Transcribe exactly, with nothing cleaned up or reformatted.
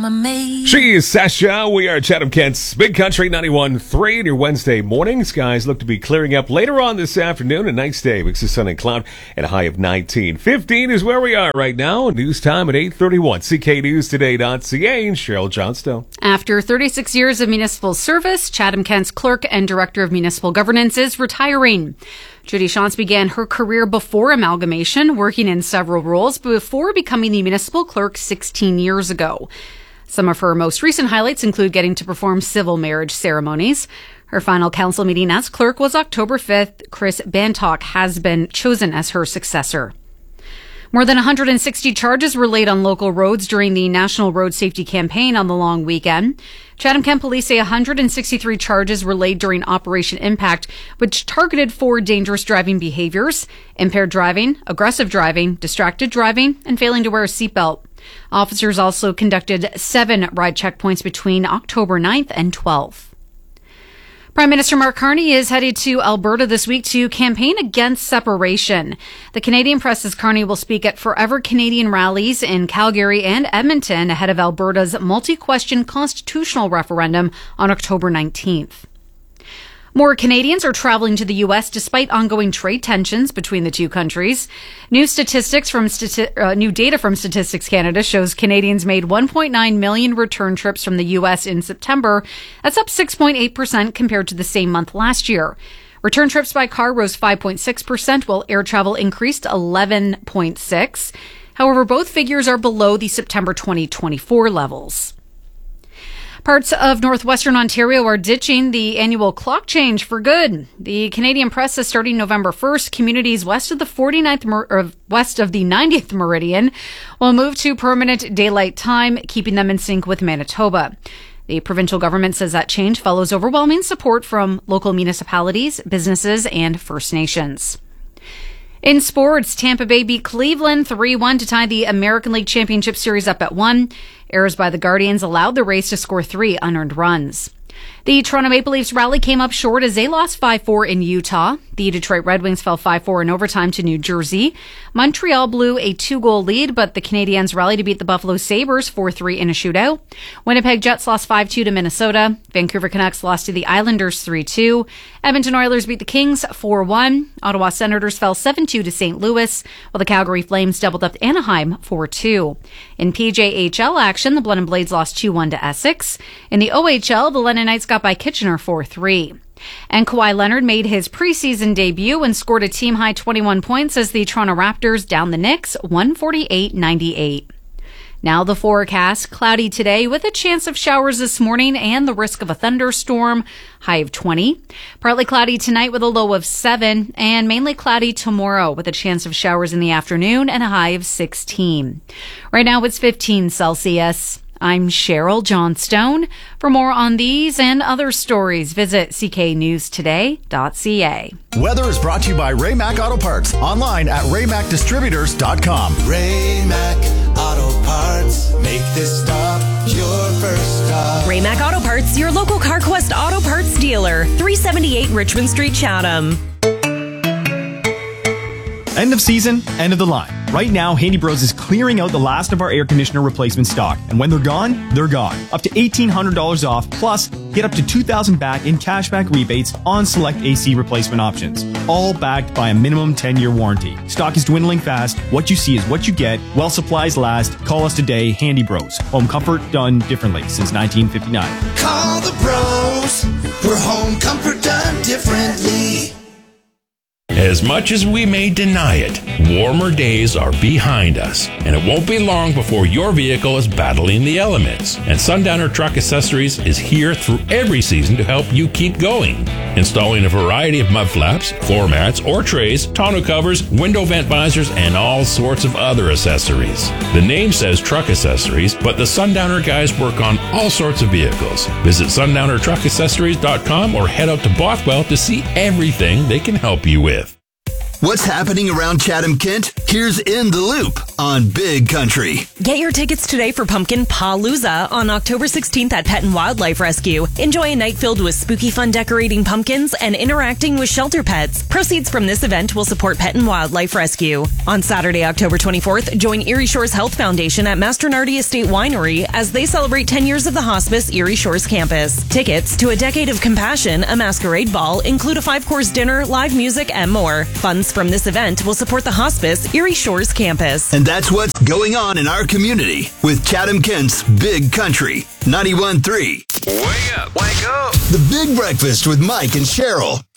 She is Sasha. We are Chatham Kent's Big Country ninety-one point three in your Wednesday morning. Skies look to be clearing up later on this afternoon. A nice day. Mix of sun and cloud and a high of nineteen. fifteen is where we are right now. News time at eight thirty-one. C K News Today dot C A and Cheryl Johnstone. After thirty-six years of municipal service, Chatham Kent's clerk and director of municipal governance is retiring. Judy Shantz began her career before amalgamation, working in several roles before becoming the municipal clerk sixteen years ago. Some of her most recent highlights include getting to perform civil marriage ceremonies. Her final council meeting as clerk was October fifth. Chris Bantock has been chosen as her successor. More than one hundred sixty charges were laid on local roads during the National Road Safety Campaign on the long weekend. Chatham Kent Police say one hundred sixty-three charges were laid during Operation Impact, which targeted four dangerous driving behaviors: impaired driving, aggressive driving, distracted driving, and failing to wear a seatbelt. Officers also conducted seven ride checkpoints between October ninth and twelfth. Prime Minister Mark Carney is headed to Alberta this week to campaign against separation. The Canadian press says Carney will speak at Forever Canadian rallies in Calgary and Edmonton ahead of Alberta's multi-question constitutional referendum on October nineteenth. More Canadians are traveling to the U S despite ongoing trade tensions between the two countries. New statistics from stati- uh, new data from Statistics Canada shows Canadians made one point nine million return trips from the U S in September. That's up six point eight percent compared to the same month last year. Return trips by car rose five point six percent, while air travel increased eleven point six percent. However, both figures are below the September twenty twenty-four levels. Parts of northwestern Ontario are ditching the annual clock change for good. The Canadian press says starting November first, communities west of the forty-ninth mer- or west of the ninetieth meridian will move to permanent daylight time, keeping them in sync with Manitoba. The provincial government says that change follows overwhelming support from local municipalities, businesses, and First Nations. In sports, Tampa Bay beat Cleveland three one to tie the American League Championship Series up at one. Errors by the Guardians allowed the Rays to score three unearned runs. The Toronto Maple Leafs rally came up short as they lost five four in Utah. The Detroit Red Wings fell five four in overtime to New Jersey. Montreal blew a two-goal lead, but the Canadiens rallied to beat the Buffalo Sabres four three in a shootout. Winnipeg Jets lost five two to Minnesota. Vancouver Canucks lost to the Islanders three two. Edmonton Oilers beat the Kings four one. Ottawa Senators fell seven two to Saint Louis, while the Calgary Flames doubled up Anaheim four two. In P J H L action, the Blood and Blades lost two one to Essex. In the O H L, the London Knights got by Kitchener four three. And Kawhi Leonard made his preseason debut and scored a team-high twenty-one points as the Toronto Raptors down the Knicks one forty-eight ninety-eight. Now the forecast. Cloudy today with a chance of showers this morning and the risk of a thunderstorm. High of twenty. Partly cloudy tonight with a low of seven. And mainly cloudy tomorrow with a chance of showers in the afternoon and a high of sixteen. Right now it's fifteen Celsius. I'm Cheryl Johnstone. For more on these and other stories, visit c k news today dot c a. Weather is brought to you by Ray-Mac Auto Parts. Online at ray mac distributors dot com. Ray-Mac Auto Parts. Make this stop your first stop. Ray-Mac Auto Parts, your local CarQuest Auto Parts dealer. three seventy-eight Richmond Street, Chatham. End of season, end of the line. Right now, Handy Bros is clearing out the last of our air conditioner replacement stock. And when they're gone, they're gone. Up to eighteen hundred dollars off, plus get up to two thousand dollars back in cashback rebates on select A C replacement options. All backed by a minimum ten-year warranty. Stock is dwindling fast. What you see is what you get. While supplies last, call us today, Handy Bros. Home comfort done differently since nineteen fifty-nine. Call the bros. For home comfort done differently. As much as we may deny it, warmer days are behind us, and it won't be long before your vehicle is battling the elements. And Sundowner Truck Accessories is here through every season to help you keep going. Installing a variety of mud flaps, floor mats, or trays, tonneau covers, window vent visors, and all sorts of other accessories. The name says Truck Accessories, but the Sundowner guys work on all sorts of vehicles. Visit sundowner truck accessories dot com or head out to Bothwell to see everything they can help you with. What's happening around Chatham-Kent? Here's In the Loop on Big Country. Get your tickets today for Pumpkin Palooza on October sixteenth at Pet and Wildlife Rescue. Enjoy a night filled with spooky fun decorating pumpkins and interacting with shelter pets. Proceeds from this event will support Pet and Wildlife Rescue. On Saturday, October twenty-fourth, join Erie Shores Health Foundation at Mastronardi Estate Winery as they celebrate ten years of the hospice Erie Shores campus. Tickets to A Decade of Compassion, a masquerade ball, include a five-course dinner, live music, and more. Funds from this event will support the hospice Erie Shores campus. And that's what's going on in our community with Chatham-Kent's Big Country ninety-one point three. Wake up, wake up. The Big Breakfast with Mike and Cheryl.